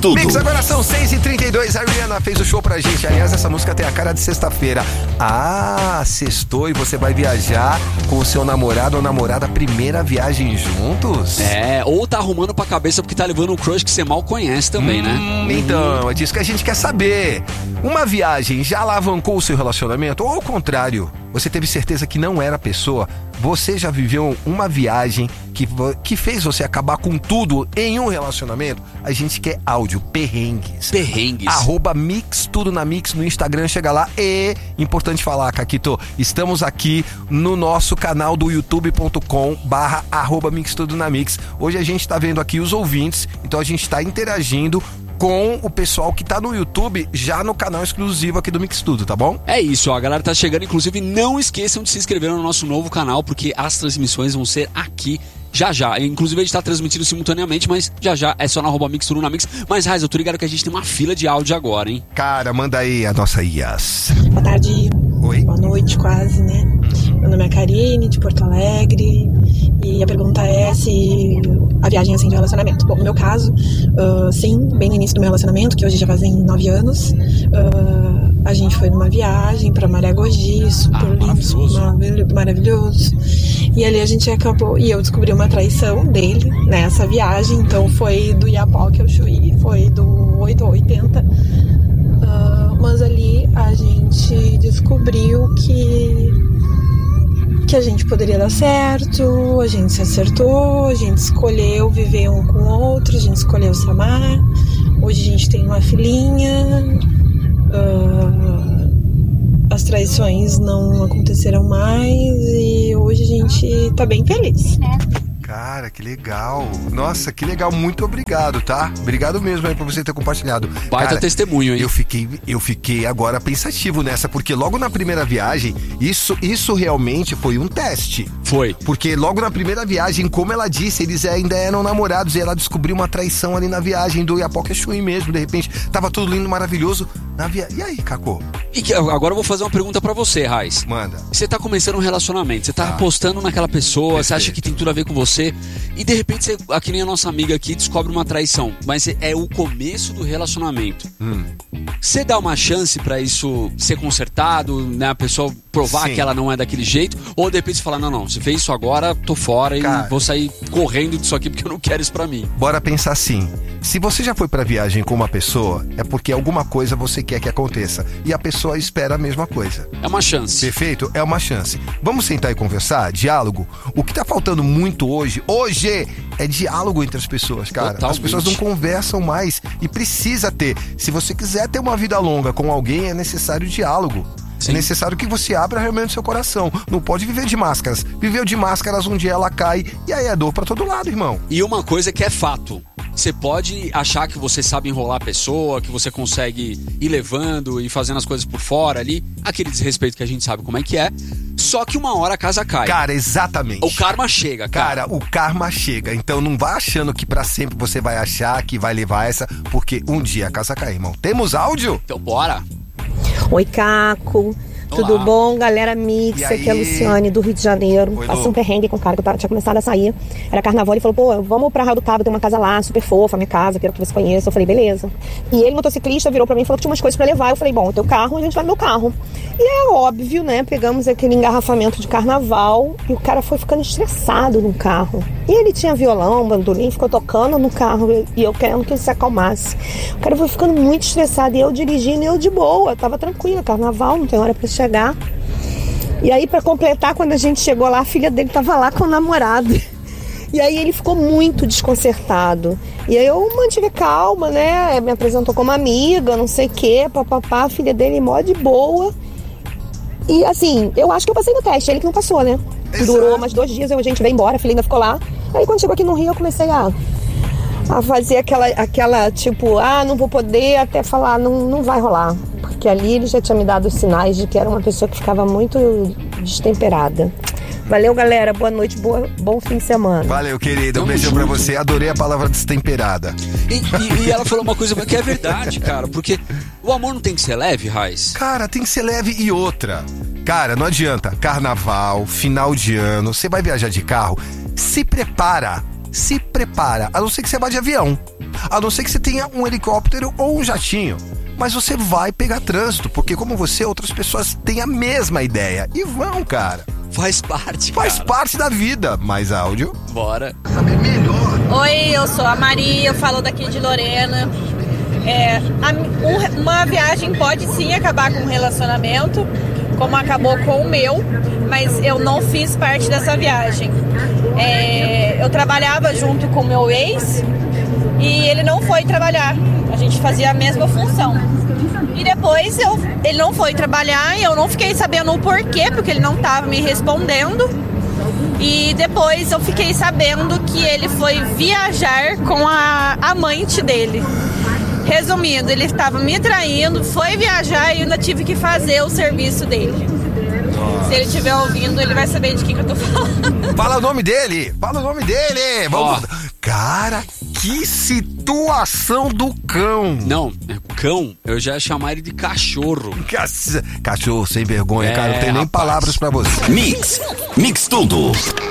Tudo. Mix, agora são 6h32, a Rihanna fez o show pra gente. Aliás, essa música tem a cara de sexta-feira. Ah, sextou e você vai viajar com o seu namorado ou namorada, primeira viagem juntos? Ou tá arrumando pra cabeça porque tá levando um crush que você mal conhece também, né? Então, é disso que a gente quer saber. Uma viagem já alavancou o seu relacionamento? Ou ao contrário, você teve certeza que não era a pessoa? Você já viveu uma viagem que fez você acabar com tudo em um relacionamento? A gente quer áudio, perrengues. @Mix Tudo na Mix no Instagram, chega lá. E, importante falar, Caquito, estamos aqui no nosso canal do youtube.com/@Mix Tudo na Mix. Hoje a gente tá vendo aqui os ouvintes, então a gente tá interagindo com o pessoal que tá no YouTube, já no canal exclusivo aqui do Mix Tudo, tá bom? É isso, ó, a galera tá chegando, inclusive não esqueçam de se inscrever no nosso novo canal, porque as transmissões vão ser aqui já. Inclusive a gente tá transmitindo simultaneamente, mas já é só na @Mix Tudo na Mix. Mas, Raiz, eu tô ligado que a gente tem uma fila de áudio agora, hein? Cara, manda aí a nossa Ias. Boa tarde. Oi. Boa noite, quase, né? Meu nome é Karine, de Porto Alegre. E a pergunta é se a viagem é assim de relacionamento. Bom, no meu caso, sim, bem no início do meu relacionamento, que hoje já fazem 9 anos, a gente foi numa viagem pra Maragogi, super lindo, maravilhoso. E ali a gente acabou, e eu descobri uma traição dele nessa viagem, então foi do Iapoque ao Chuí, foi do 8 ao 80. Mas ali a gente descobriu que a gente poderia dar certo, a gente se acertou, a gente escolheu viver um com o outro, a gente escolheu se amar. Hoje a gente tem uma filhinha, as traições não aconteceram mais e hoje a gente tá bem feliz. Cara, que legal. Nossa, que legal. Muito obrigado, tá? Obrigado mesmo aí por você ter compartilhado. Baita testemunho, hein? Eu fiquei agora pensativo nessa, porque logo na primeira viagem, isso realmente foi um teste. Foi. Porque logo na primeira viagem, como ela disse, eles ainda eram namorados e ela descobriu uma traição ali na viagem do Iapoque a Chuí mesmo. De repente, tava tudo lindo, maravilhoso. E aí, Cacô? Agora eu vou fazer uma pergunta pra você, Raiz. Manda. Você tá começando um relacionamento, você tá apostando naquela pessoa, perfeito. Você acha que tem tudo a ver com você, e de repente você, aqui nem a nossa amiga aqui, descobre uma traição, mas é o começo do relacionamento. Você dá uma chance pra isso ser consertado, né? A pessoa provar que ela não é daquele jeito, ou de repente você fala, não, você fez isso agora, tô fora, cara, e vou sair correndo disso aqui porque eu não quero isso pra mim. Bora pensar assim, se você já foi pra viagem com uma pessoa, é porque alguma coisa você quer que aconteça, e a pessoa espera a mesma coisa. É uma chance. Perfeito? É uma chance. Vamos sentar e conversar? Diálogo? O que tá faltando muito hoje é diálogo entre as pessoas, cara. Totalmente. As pessoas não conversam mais e precisa ter. Se você quiser ter uma vida longa com alguém, é necessário diálogo. Sim. É necessário que você abra realmente o seu coração. Não pode viver de máscaras. Viveu de máscaras, um dia ela cai e aí é dor pra todo lado, irmão. E uma coisa que é fato, você pode achar que você sabe enrolar a pessoa, que você consegue ir levando e fazendo as coisas por fora ali, aquele desrespeito que a gente sabe como é que é, só que uma hora a casa cai. Cara, exatamente. O karma chega, cara. Cara, o karma chega. Então não vá achando que pra sempre você vai achar que vai levar essa, porque um dia a casa cai, irmão. Temos áudio? Então bora. Oi, Caco. Olá. Tudo bom, galera Mix? Aqui é a Luciane, do Rio de Janeiro. Passei um perrengue com um cara que eu tinha começado a sair. Era carnaval, ele falou, pô, vamos pra Arraial do Cabo, tem uma casa lá, super fofa, minha casa, quero que você conheça. Eu falei, beleza. E ele, motociclista, virou pra mim e falou que tinha umas coisas pra levar. Eu falei, bom, o teu carro, a gente vai no meu carro. E é óbvio, né, pegamos aquele engarrafamento de carnaval e o cara foi ficando estressado no carro. E ele tinha violão, bandolim, ficou tocando no carro e eu querendo que ele se acalmasse. O cara foi ficando muito estressado e eu dirigindo e eu de boa, tava tranquila, carnaval, não tem hora pra chegar. E aí, pra completar, quando a gente chegou lá, a filha dele tava lá com o namorado. E aí ele ficou muito desconcertado. E aí eu mantive calma, né? Me apresentou como amiga, não sei o quê, papapá. A filha dele mó de boa. E assim, eu acho que eu passei no teste, ele que não passou, né? Exato. Durou mais 2 dias, a gente veio embora, a filha ainda ficou lá. Aí quando chegou aqui no Rio, eu comecei a fazer aquela tipo, não vou poder, até falar, não vai rolar. Porque ali ele já tinha me dado os sinais de que era uma pessoa que ficava muito destemperada. Valeu, galera. Boa noite, bom fim de semana. Valeu, querida. Um beijão pra você. Adorei a palavra destemperada. E ela falou uma coisa que é verdade, cara. Porque o amor não tem que ser leve, Raiz? Cara, tem que ser leve. E outra, cara, não adianta. Carnaval, final de ano, você vai viajar de carro, se prepara. se prepara. A não ser que você vá de avião. A não ser que você tenha um helicóptero ou um jatinho. Mas você vai pegar trânsito, porque como você, outras pessoas têm a mesma ideia. E vão, cara. Faz parte, Faz parte da vida. Mais áudio. Bora. Oi, eu sou a Maria, eu falo daqui de Lorena. Uma viagem pode sim acabar com um relacionamento, como acabou com o meu, mas eu não fiz parte dessa viagem. Eu trabalhava junto com o meu ex e ele não foi trabalhar. A gente fazia a mesma função. E depois ele não foi trabalhar e eu não fiquei sabendo o porquê, porque ele não estava me respondendo. E depois eu fiquei sabendo que ele foi viajar com a amante dele. Resumindo, ele estava me traindo, foi viajar e eu ainda tive que fazer o serviço dele. Se ele estiver ouvindo, ele vai saber de quem que eu tô falando. Fala o nome dele! Vamos. Cara, que situação do cão! Não, cão, eu já ia chamar ele de cachorro. Cachorro sem vergonha, cara, não tem nem palavras pra você. Mix tudo.